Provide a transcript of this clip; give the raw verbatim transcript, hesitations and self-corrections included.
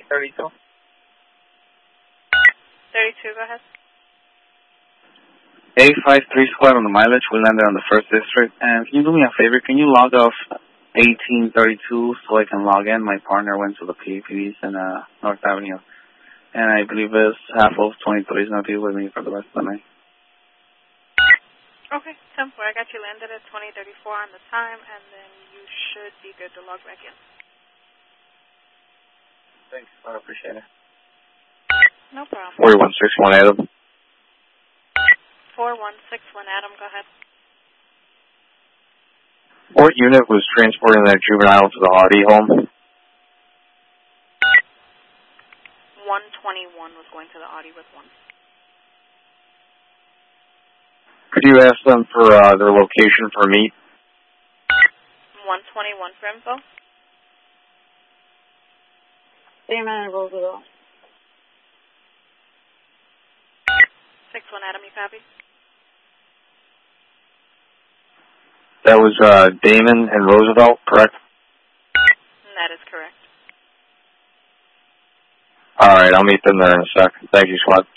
thirty-two. thirty-two, go ahead. A five three squad on the mileage. We landed on the first district. And can you do me a favor? Can you log off eighteen thirty-two so I can log in? My partner went to the P A P Ds in uh, North Avenue. And I believe it's half of twenty-three is going to be with me for the rest of the night. Okay, ten four. I got you landed at twenty thirty-four on the time, and then you should be good to log back in. Thanks. I appreciate it. No problem. four one six one Adam. four one six one Adam, go ahead. What unit was transporting that juvenile to the Audi home? one twenty-one was going to the Audi with one. Could you ask them for uh, their location for me? one twenty-one for info. Damon and Roosevelt. six one Adam, you copy? That was uh, Damon and Roosevelt, correct? That is correct. All right, I'll meet them there in a sec. Thank you, squad.